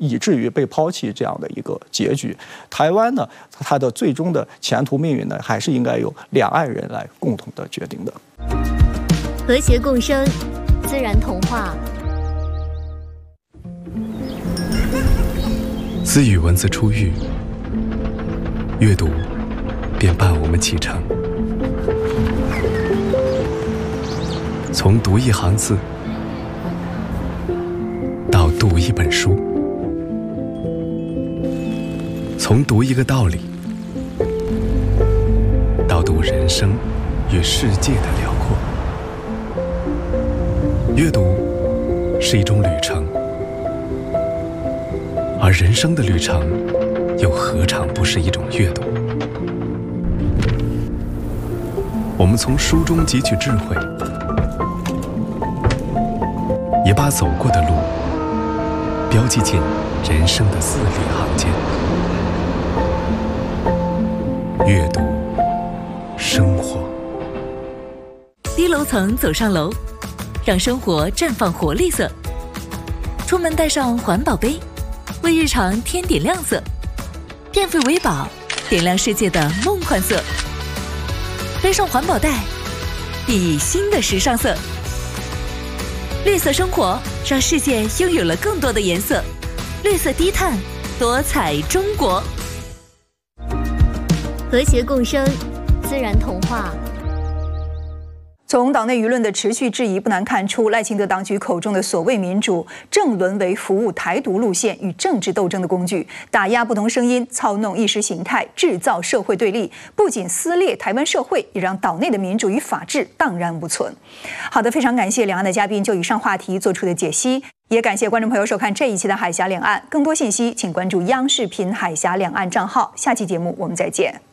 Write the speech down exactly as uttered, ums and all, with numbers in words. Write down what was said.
以至于被抛弃这样的一个结局。台湾呢，它的最终的前途命运呢，还是应该由两岸人来共同的决定的。 和谐共生，自然童话。 自与文字初遇，阅读便伴我们启程。从读一行字到读一本书，从读一个道理到读人生与世界的辽阔。阅读是一种旅程，而人生的旅程又何尝不是一种阅读？我们从书中汲取智慧，也把走过的路标记进人生的字里行间。阅读，生活。 低楼层走上楼，让生活绽放活力色。出门带上环保杯，为日常添点亮色。电费为宝，点亮世界的梦幻色。背上环保袋，熠熠新的时尚色。绿色生活，让世界拥有了更多的颜色。绿色低碳，多彩中国。 和谐共生，自然童话。 从党内舆论的持续质疑，不难看出，赖清德当局口中的所谓民主，正沦为服务台独路线与政治斗争的工具，打压不同声音，操弄意识形态，制造社会对立，不仅撕裂台湾社会，也让岛内的民主与法治荡然无存。好的，非常感谢两岸的嘉宾就以上话题做出的解析，也感谢观众朋友收看这一期的海峡两岸。更多信息，请关注央视频海峡两岸账号。下期节目我们再见。